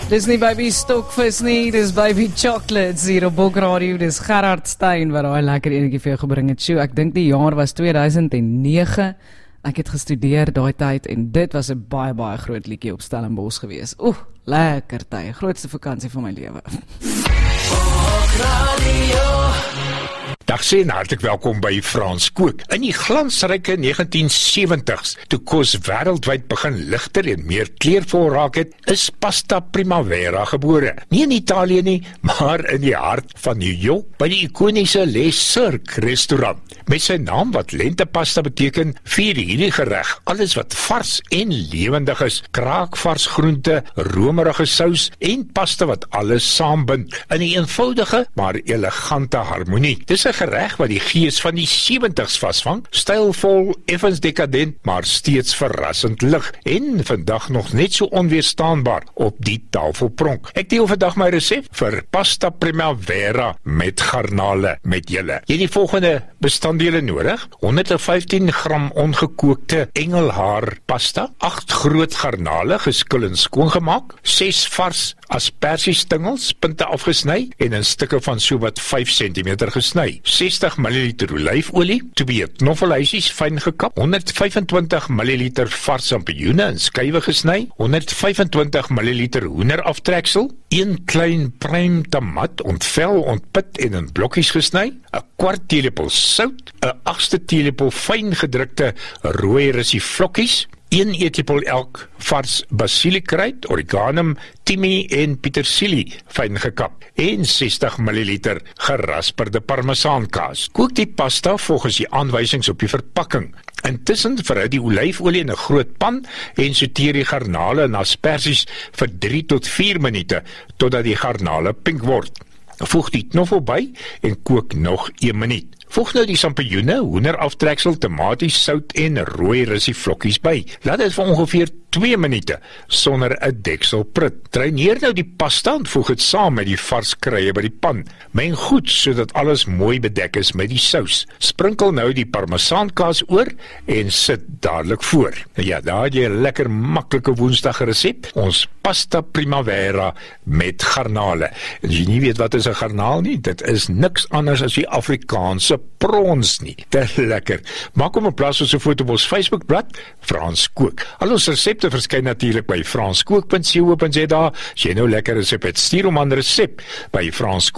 Dis nie baby stokvis nie, dis baby chocolates hier op Bok Radio. Dis Gerard Stein wat daai lekker enetjie vir jou gebring het. Ek dink die jaar was 2009. Ek het gestudeer daai tyd en dit was 'n baie groot liedjie op Stellenbosch gewees. Lekker tyd, grootste vakansie van my lewe. Bok Radio. Dag sê en hartlik welkom by Frans Kook. In die glansryke 1970s, toe kos wêreldwyd begin ligter en meer kleurvol raak het, is Pasta Primavera gebore. Nie in Italië nie, maar in die hart van New York, by die ikoniese Le Cirque restaurant. Met sy naam wat lentepasta beteken, vier hierdie gereg alles wat vars en lewendig is, kraakvars groente, romerige sous en pasta wat alles saambind in 'n eenvoudige maar elegante harmonie. Dis 'n gereg wat die gees van die 70s vasvang, stylvol, effens dekadent, maar steeds verrassend lig en vandag nog net so onweerstaanbaar op die tafel pronk. Ek deel vandag my resep vir Pasta Primavera met garnale met julle. Jy het die volgende bestanddele nodig: 115 gram ongekookte engelhaar pasta, 8 groot garnale geskil en skoongemaak, 6 vars aspersiestengels, punte afgesny en in stukke van sowat 5 cm gesny, 60 ml olyfolie, 2 knoffelhuisies fyn gekap, 125 ml vars champignoene in skywe gesny, 125 ml hoenderaftreksel, 1 klein pruim tomat ontvel, ontpit en in blokkies gesny, 'n kwart teelepel sout, 'n 8ste teelepel fyn gedrukte rooi russie vlokkies, 1 eetlepel elk vars basiliekruid, oregano, timie en petersilie fyn gekap en 60 ml gerasperde parmesaankaas. Kook die pasta volgens die aanwysings op die verpakking. Intussen verhou die olyfolie in 'n groot pan en sorteer die garnale en asperges vir 3 tot 4 minute totdat die garnale pink word. Voeg die knoffel by en kook nog 1 minuut. Voeg nou die champignoene, hoenderaftreksel, tomaties, sout en rooi russie vlokkies by. Laat dit vir ongeveer 2 minute sonder 'n deksel prut. Draineer nou die pasta en voeg dit saam met die vars kruie by die pan. Meng goed sodat alles mooi bedek is met die sous. Sprinkel nou die parmesaankaas oor en sit dadelik voor. Ja, daar het jy 'n lekker maklike Woensdag resep. Ons Pasta Primavera met garnale. En as jy nie weet wat is 'n garnaal nie, dit is niks anders as die Afrikaanse prons nie. Dit lekker. Maak hom 'n plaas op so 'n foto op ons Facebookblad, Frans Kook. Al ons resepte verskyn natuurlik by franskook.co.za. As jy nou lekker resep het, stuur hom aan resep by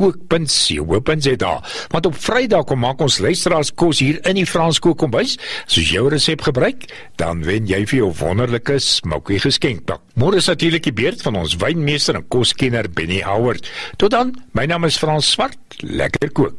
franskook.co.za. Want op Vrydag kom maak ons luisteraars kos hier in die Frans Kook kombuis. As jy jou resep gebruik, dan wen jy vir jou wonderlike smoky geskenkpak. Môre is natuurlik die beurt van ons wynmeester en koskenner Benny Howard. Tot dan, my naam is Frans Swart. Lekker kook.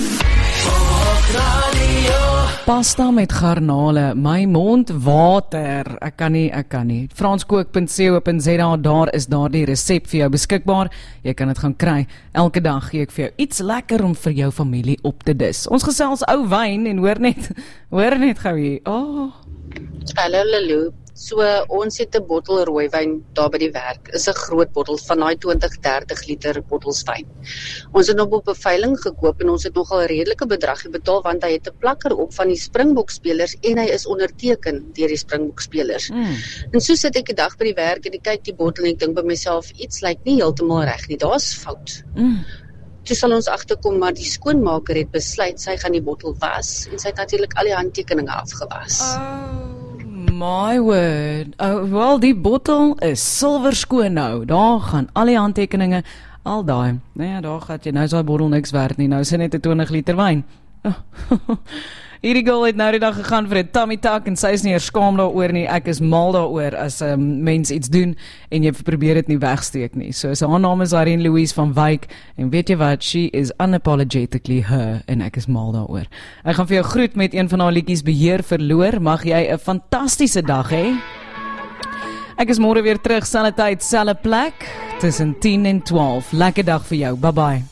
Pasta met garnale, my mond water. Ek kan nie. franskook.co.za, daar is daardie resep vir jou beskikbaar. Jy kan dit gaan kry. Elke dag gee ek vir jou iets lekker om vir jou familie op te dis. Ons gesels ou wyn en hoor net gou hier. Hallo. So, ons het 'n bottel rooiwyn daar by die werk. Is 'n groot bottel van daai 20-30 liter bottels wyn. Ons het hom op 'n veiling gekoop en ons het nogal 'n redelike bedrag betaal want hy het 'n plakker op van die Springbok spelers en hy is onderteken deur die Springbok spelers. En so sit ek 'n dag by die werk en ek kyk die bottel en ek dink by myself, iets lyk nie heeltemal reg nie. Daar's fout. Toe sal ons agterkom, maar die skoonmaker het besluit sy gaan die bottel was en sy het natuurlik al die handtekeninge afgewas. My word. Wel, die bottel is silwer skoon nou. Daar gaan al die handtekeninge, al daai. Nou ja, daar gaan jy, nou is daai bottel niks werd nie. Nou is dit net 'n 20 liter wyn. Hierdie girl het nou die dag gegaan vir 'n tummy tuck en sy is nie eers skaam daaroor nie. Ek is mal daaroor as 'n mens iets doen en jy probeer dit nie wegsteek nie. So haar naam is Irene Louise van Wyk en weet jy wat, she is unapologetically her en ek is mal daaroor. Ek gaan vir jou groet met een van haar liedjies, Beheer Verloor. Mag jy 'n fantastiese dag hê. Ek is môre weer terug, selfde tyd, selfde plek, tussen 10 en 12. Lekker dag vir jou. Bye bye.